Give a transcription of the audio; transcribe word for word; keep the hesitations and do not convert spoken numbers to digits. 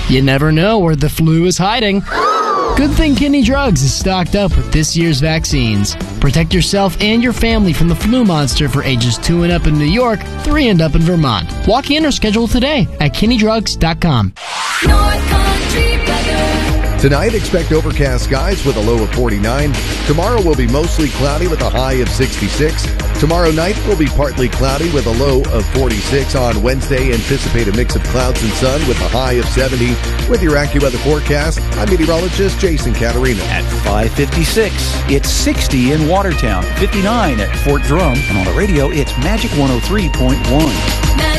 You never know where the flu is hiding. Good thing Kidney Drugs is stocked up with this year's vaccines. Protect yourself and your family from the flu monster for ages two and up in New York, three and up in Vermont. Walk in or schedule today at kidney drugs dot com. Tonight, expect overcast skies with a low of forty-nine. Tomorrow will be mostly cloudy with a high of sixty-six. Tomorrow night will be partly cloudy with a low of forty-six. On Wednesday, anticipate a mix of clouds and sun with a high of seventy. With your AccuWeather forecast, I'm meteorologist Jason Caterina. At five fifty-six, it's sixty in Watertown, fifty-nine at Fort Drum, and on the radio, it's Magic one oh three point one.